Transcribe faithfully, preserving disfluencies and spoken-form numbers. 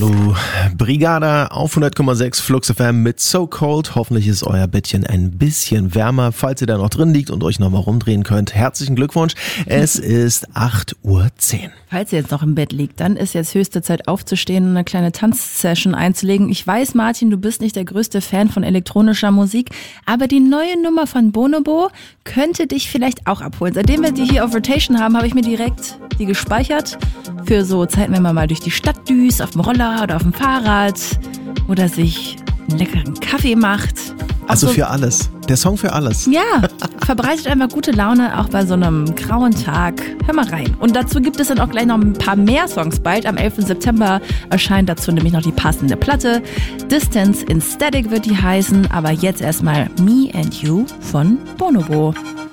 Hallo, Brigada auf hundert Komma sechs Flux F M mit So Cold. Hoffentlich ist euer Bettchen ein bisschen wärmer, falls ihr da noch drin liegt und euch nochmal rumdrehen könnt. Herzlichen Glückwunsch, es ist acht Uhr zehn. Falls ihr jetzt noch im Bett liegt, dann ist jetzt höchste Zeit aufzustehen und eine kleine Tanzsession einzulegen. Ich weiß, Martin, du bist nicht der größte Fan von elektronischer Musik, aber die neue Nummer von Bonobo könnte dich vielleicht auch abholen. Seitdem wir die hier auf Rotation haben, habe ich mir direkt die gespeichert für so Zeiten, wenn man mal durch die Stadt düst, auf dem Roller oder auf dem Fahrrad oder sich einen leckeren Kaffee macht. Auch Also so, für alles. Der Song für alles. ja, verbreitet einfach gute Laune, auch bei so einem grauen Tag. Hör mal rein. Und dazu gibt es dann auch gleich noch ein paar mehr Songs bald. Am elften September erscheint dazu nämlich noch die passende Platte. Distance in Static wird die heißen, aber jetzt erstmal Me and You von Bonobo.